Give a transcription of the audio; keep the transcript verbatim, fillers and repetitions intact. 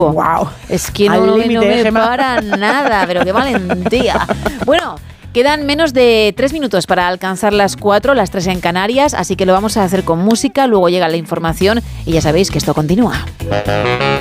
Wow. Es que no, no, no me para nada, pero qué valentía. Bueno, quedan menos de tres minutos para alcanzar las cuatro, las tres en Canarias, así que lo vamos a hacer con música, luego llega la información y ya sabéis que esto continúa.